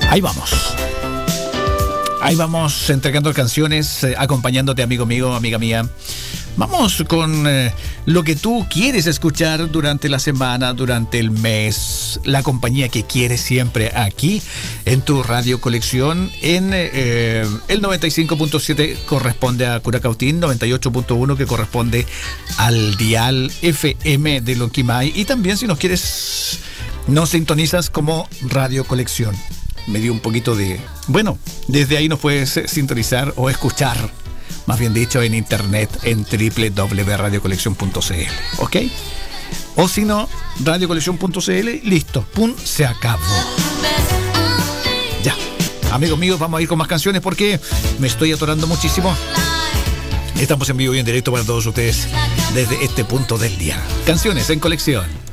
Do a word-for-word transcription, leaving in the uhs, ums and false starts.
Ahí vamos. Ahí vamos entregando canciones, eh, acompañándote, amigo mío, amiga mía. Vamos con eh, lo que tú quieres escuchar durante la semana, durante el mes, la compañía que quieres siempre aquí en tu Radio Colección. En eh, el noventa y cinco punto siete corresponde a Curacautín, noventa y ocho punto uno que corresponde al dial F M de Lonquimay. Y también si nos quieres, nos sintonizas como Radio Colección. Me dio un poquito de... Bueno, desde ahí nos puedes sintonizar o escuchar, más bien dicho, en internet en doble u doble u doble u punto radio colección punto c l, ¿ok? O si no, radio colección punto c l, listo, pum, se acabó. Ya, amigos míos, vamos a ir con más canciones porque me estoy atorando muchísimo. Estamos en vivo y en directo para todos ustedes desde este punto del día. Canciones en colección.